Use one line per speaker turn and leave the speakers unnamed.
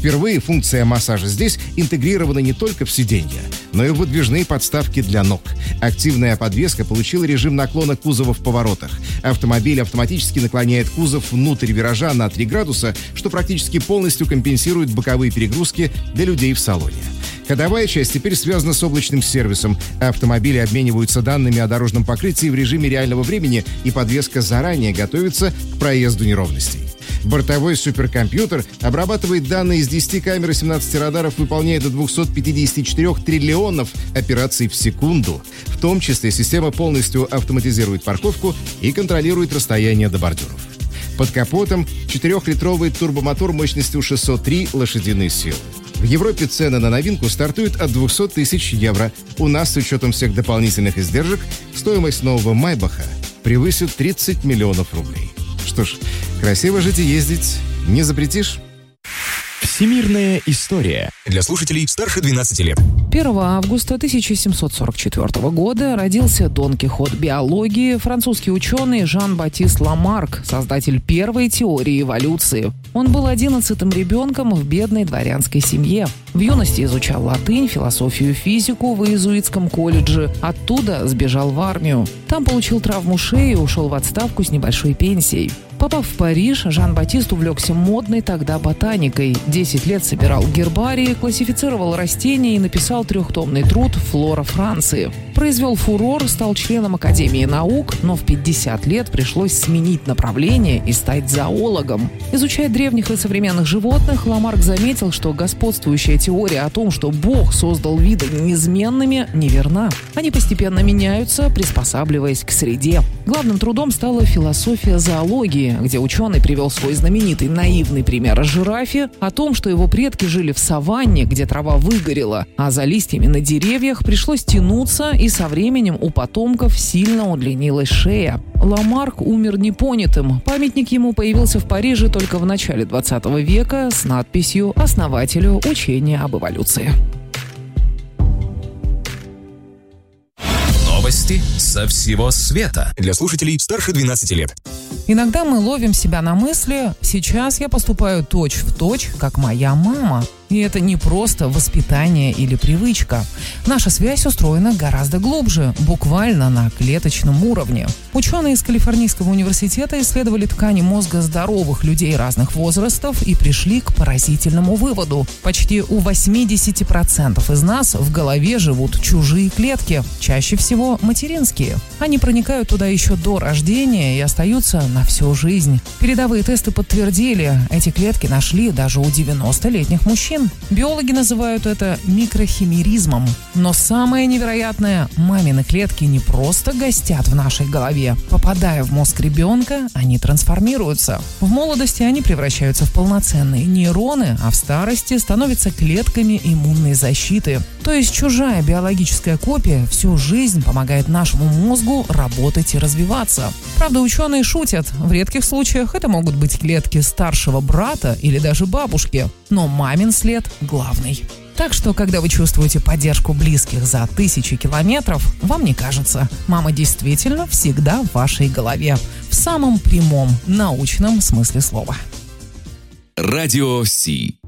Впервые функция массажа здесь интегрирована не только в сиденья, но и в выдвижные подставки для ног. Активная подвеска получила режим наклона кузова в поворотах. Автомобиль автоматически наклоняет кузов внутрь виража на 3 градуса, что практически полностью компенсирует боковые перегрузки для людей в салоне. Ходовая часть теперь связана с облачным сервисом. Автомобили обмениваются данными о дорожном покрытии в режиме реального времени, и подвеска заранее готовится к проезду неровностей. Бортовой суперкомпьютер обрабатывает данные из 10 камер и 17 радаров, выполняя до 254 триллионов операций в секунду. В том числе система полностью автоматизирует парковку и контролирует расстояние до бордюров. Под капотом 4-литровый турбомотор мощностью 603 лошадиные силы. В Европе цены на новинку стартуют от 200 тысяч евро. У нас, с учетом всех дополнительных издержек, стоимость нового Майбаха превысит 30 миллионов рублей. Что ж, красиво жить и ездить не запретишь.
Всемирная история. Для слушателей старше 12 лет.
1 августа 1744 года родился Дон Кихот биологии, французский ученый Жан-Батист Ламарк, создатель первой теории эволюции. Он был 11-м ребенком в бедной дворянской семье. В юности изучал латынь, философию и физику в иезуитском колледже. Оттуда сбежал в армию. Там получил травму шеи и ушел в отставку с небольшой пенсией. Попав в Париж, Жан-Батист увлекся модной тогда ботаникой. 10 лет собирал гербарии, классифицировал растения и написал 3-томный труд «Флора Франции». Произвел фурор, стал членом Академии наук, но в 50 лет пришлось сменить направление и стать зоологом. Изучая древних и современных животных, Ламарк заметил, что господствующая теория о том, что Бог создал виды неизменными, неверна. Они постепенно меняются, приспосабливаясь к среде. Главным трудом стала философия зоологии, где ученый привел свой знаменитый наивный пример о жирафе, о том, что его предки жили в саванне, где трава выгорела, а за листьями на деревьях пришлось тянуться, и со временем у потомков сильно удлинилась шея. Ламарк умер непонятым. Памятник ему появился в Париже только в начале 20 века с надписью «Основателю учения об эволюции».
Новости со всего света. Для слушателей старше 12 лет.
Иногда мы ловим себя на мысли: сейчас я поступаю точь-в-точь, как моя мама. И это не просто воспитание или привычка. Наша связь устроена гораздо глубже, буквально на клеточном уровне. Ученые из Калифорнийского университета исследовали ткани мозга здоровых людей разных возрастов и пришли к поразительному выводу. Почти у 80% из нас в голове живут чужие клетки, чаще всего материнские. Они проникают туда еще до рождения и остаются на всю жизнь. Передовые тесты подтвердили, эти клетки нашли даже у 90-летних мужчин. Биологи называют это микрохимеризмом. Но самое невероятное, мамины клетки не просто гостят в нашей голове. Попадая в мозг ребенка, они трансформируются. В молодости они превращаются в полноценные нейроны, а в старости становятся клетками иммунной защиты. То есть чужая биологическая копия всю жизнь помогает нашему мозгу работать и развиваться. Правда, ученые шутят. В редких случаях это могут быть клетки старшего брата или даже бабушки. Но мамин след главный. Так что, когда вы чувствуете поддержку близких за 1000 километров, вам не кажется. Мама действительно всегда в вашей голове. В самом прямом научном смысле слова.
Радио Си.